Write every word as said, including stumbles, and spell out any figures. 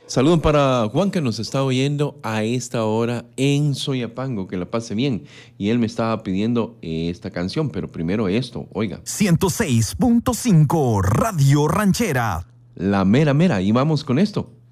Saludos para Juan que nos está oyendo a esta hora en Soyapango, que la pase bien. Y él me estaba pidiendo esta canción, pero primero esto, oiga. ciento seis punto cinco Radio Ranchera. La mera mera, y vamos con esto.